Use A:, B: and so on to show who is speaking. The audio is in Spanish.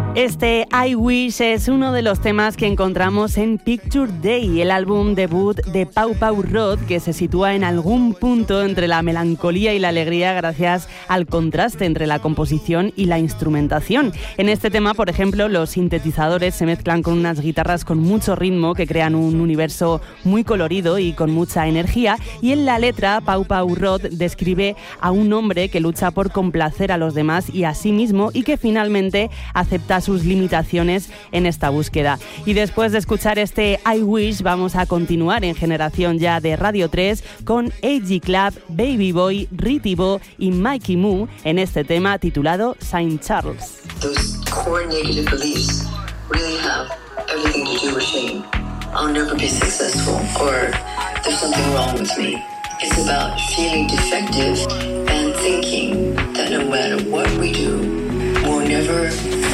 A: Este I Wish es uno de los temas que encontramos en Picture Day, el álbum debut de Pau Pau Rod, que se sitúa en algún punto entre la melancolía y la alegría gracias al contraste entre la composición y la instrumentación. En este tema, por ejemplo, los sintetizadores se mezclan con unas guitarras con mucho ritmo que crean un universo muy colorido y con mucha energía, y en la letra Pau Pau Rod describe a un hombre que lucha por complacer a los demás y a sí mismo y que finalmente acepta sus limitaciones en esta búsqueda. Y después de escuchar este I Wish, vamos a continuar en Generación Ya de Radio 3 con A.G. Club, Baby Boy, Ritty Bo y Mikey Moo en este tema titulado Saint Charles.
B: Those core negative beliefs really have everything to do with shame. I'll never be successful, or there's something wrong with me. It's about feeling defective and thinking that no matter what we do, we'll never